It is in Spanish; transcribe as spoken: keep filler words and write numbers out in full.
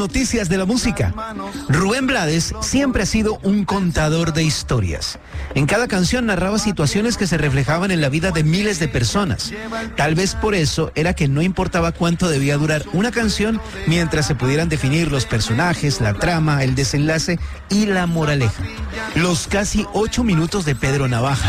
Noticias de la música. Rubén Blades siempre ha sido un contador de historias. En cada canción narraba situaciones que se reflejaban en la vida de miles de personas. Tal vez por eso era que no importaba cuánto debía durar una canción mientras se pudieran definir los personajes, la trama, el desenlace y la moraleja. Los casi ocho minutos de Pedro Navaja.